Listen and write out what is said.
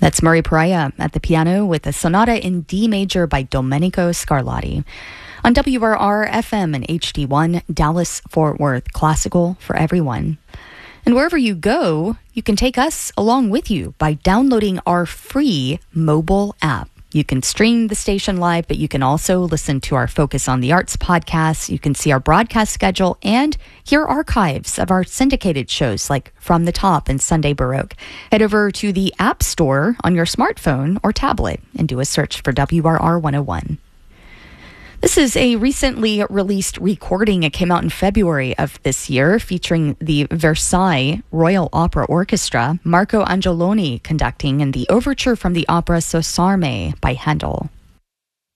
That's Murray Pariah at the piano with a sonata in D major by Domenico Scarlatti. On WRR-FM and HD1, Dallas-Fort Worth, classical for everyone. And wherever you go, you can take us along with you by downloading our free mobile app. You can stream the station live, but you can also listen to our Focus on the Arts podcast. You can see our broadcast schedule and hear archives of our syndicated shows like From the Top and Sunday Baroque. Head over to the App Store on your smartphone or tablet and do a search for WRR 101. This is a recently released recording. It came out in February of this year, featuring the Versailles Royal Opera Orchestra, Marco Angeloni conducting, and the overture from the opera Sosarme by Handel.